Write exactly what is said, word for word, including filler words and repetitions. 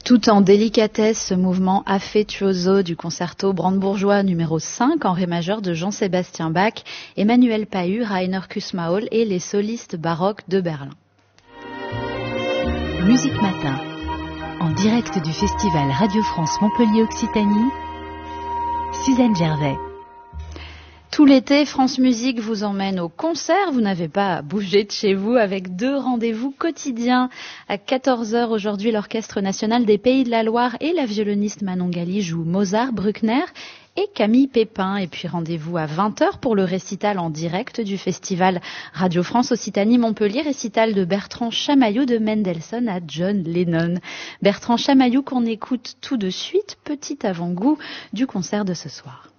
Tout en délicatesse, ce mouvement affettuoso du concerto brandebourgeois numéro cinq en ré majeur de Jean-Sébastien Bach, Emmanuel Pahud, Rainer Kussmaul et les solistes baroques de Berlin. Musique Matin, en direct du festival Radio France Montpellier Occitanie, Suzanne Gervais. Tout l'été, France Musique vous emmène au concert. Vous n'avez pas à bouger de chez vous avec deux rendez-vous quotidiens. À quatorze heures aujourd'hui, l'Orchestre national des Pays de la Loire et la violoniste Manon Gali jouent Mozart, Bruckner et Camille Pépin. Et puis rendez-vous à vingt heures pour le récital en direct du festival Radio France Occitanie Montpellier, récital de Bertrand Chamaillou de Mendelssohn à John Lennon. Bertrand Chamaillou qu'on écoute tout de suite, petit avant-goût du concert de ce soir.